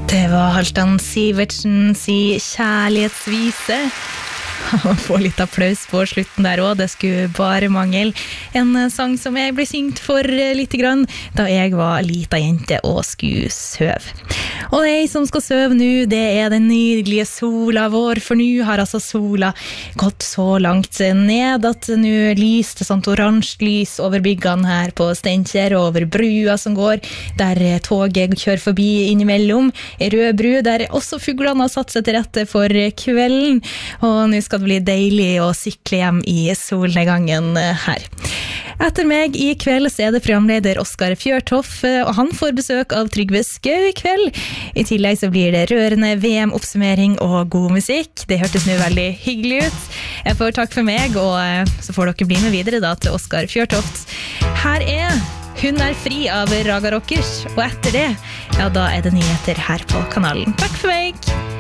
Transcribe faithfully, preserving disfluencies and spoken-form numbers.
Det var Halvdan Sivertsen si kjærlighetsvise. Han får litt applaus på slutten der også, det skulle bare mangel. En sang som jeg ble syngt for litt grann da jeg var lita jente og skulle søve. Og det som skal søve nå, det er den nydelige sola vår, for nå har altså sola gått så langt ned at nå lyste sånt oransje lys over byggene her på Steinkjer, over brua som går, der toget kjører forbi innimellom, en rød bru, der også fuglene har satt seg til rette for kvelden, og nå skal det bli deilig å sykle hjem i solnedgangen her. Etter meg i kveld så er det programleder Oskar Fjørtoft, og han får besøk av Trygve Skau i kveld. I tillegg så blir det rørende V M-oppsummering og god musikk. Det hørtes nå veldig hyggelig ut. Jeg får takk for meg, og så får dere bli med videre da til Oskar Fjørtoft. Her er Hun er fri av Raga Rockers, og etter det, ja da er det nyheter her på kanalen. Takk for meg!